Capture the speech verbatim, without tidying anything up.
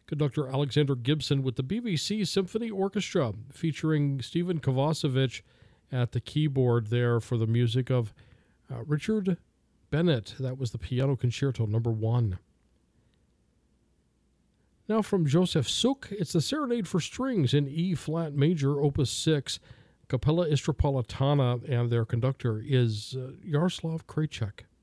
Conductor Alexander Gibson with the B B C Symphony Orchestra, featuring Stephen Kovacevic at the keyboard there for the music of uh, Richard Bennett. That was the Piano Concerto number one. Now from Joseph Suk, it's the Serenade for Strings in E-flat major, opus six, Capella Istropolitana, and their conductor is uh, Yaroslav Kraychek.